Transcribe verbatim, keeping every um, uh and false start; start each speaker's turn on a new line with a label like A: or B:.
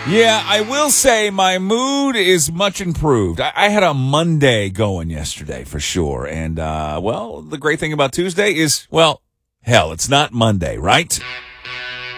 A: Yeah, I will say my mood is much improved. I, I had a Monday going yesterday for sure. And, uh, well, the great thing about Tuesday is, well, hell, it's not Monday, right?